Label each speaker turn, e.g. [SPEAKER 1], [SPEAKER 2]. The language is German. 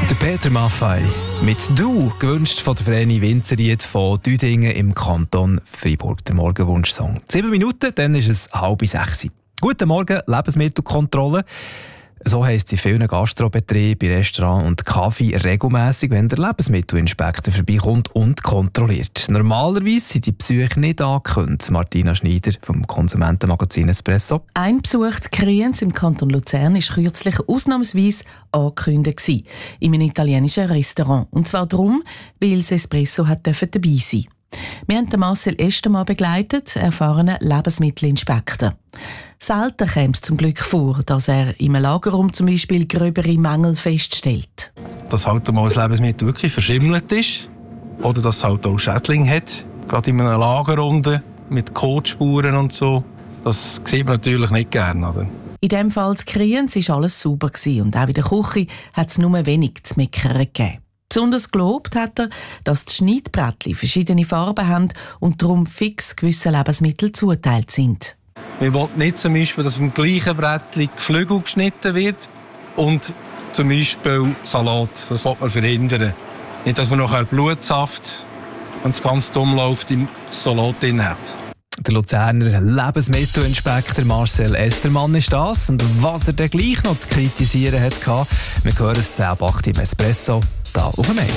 [SPEAKER 1] Der Peter Maffay mit «Du», gewünscht von der Vreni Winzerried von Düdingen im Kanton Freiburg. Der Morgenwunschsong. 7 Minuten, dann ist es 5:30. Guten Morgen, Lebensmittelkontrolle. So heisst es in vielen Gastrobetrieben, Restaurants und Cafés regelmässig, wenn der Lebensmittelinspektor vorbeikommt und kontrolliert. Normalerweise sind die Besuche nicht angekündigt. Martina Schneider vom Konsumentenmagazin Espresso.
[SPEAKER 2] Ein Besuch zu Kriens im Kanton Luzern war kürzlich ausnahmsweise angekündigt in einem italienischen Restaurant. Und zwar darum, weil das Espresso dabei sein durfte. Wir haben Marcel Estermann begleitet, erfahrenen Lebensmittelinspektor. Selten käme es zum Glück vor, dass er im Lagerraum zum Beispiel gröbere Mängel feststellt.
[SPEAKER 3] Dass halt mal das Lebensmittel wirklich verschimmelt ist oder dass es halt auch Schädlinge hat, gerade in einer Lagerrunde mit Kotspuren und so. Das sieht man natürlich nicht gerne, oder?
[SPEAKER 2] In diesem Fall zu Kriens war alles sauber und auch in der Küche hat es nur wenig zu meckern gegeben. Besonders gelobt hat er, dass die Schneidbrettchen verschiedene Farben haben und darum fix gewisse Lebensmittel zugeteilt sind.
[SPEAKER 3] Wir wollen nicht zum Beispiel, dass vom gleichen Brettchen Geflügel geschnitten wird und zum Beispiel Salat. Das will man verhindern. Nicht, dass man nachher Blutsaft, wenn es ganz dumm läuft, im Salat drin hat.
[SPEAKER 1] Der Luzerner Lebensmittelinspektor Marcel Estermann ist das. Und was er dann gleich noch zu kritisieren hatte, wir hören es 10 ab 8 im Espresso, da auf dem Eis.